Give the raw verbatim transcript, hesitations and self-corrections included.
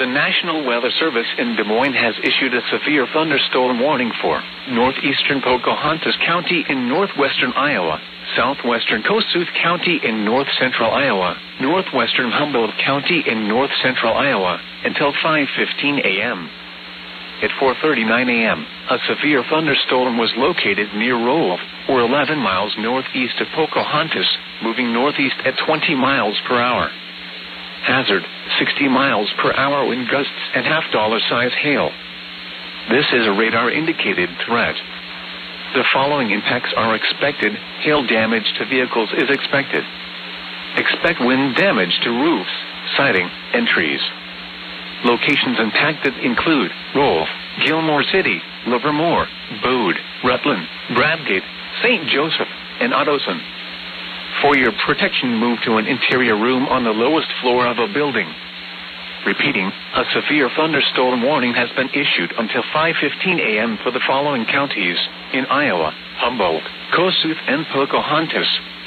National Weather Service in Des Moines has issued a severe thunderstorm warning for northeastern Pocahontas County in northwestern Iowa, southwestern Kossuth County in north-central Iowa, northwestern Humboldt County in north-central Iowa, until five fifteen a.m. At four thirty-nine a.m., a severe thunderstorm was located near Rolfe, or eleven miles northeast of Pocahontas, moving northeast at twenty miles per hour. Hazard, sixty miles per hour wind gusts and half-dollar size hail. This is a radar-indicated threat. The following impacts are expected. Hail damage to vehicles is expected. Expect wind damage to roofs, siding, and trees. Locations impacted include Rolfe, Gilmore City, Livermore, Bode, Rutland, Bradgate, Saint Joseph, and Ottoson. For your protection, move to an interior room on the lowest floor of a building. Repeating, a severe thunderstorm warning has been issued until five fifteen a.m. for the following counties in Iowa: Humboldt, Kossuth, and Pocahontas.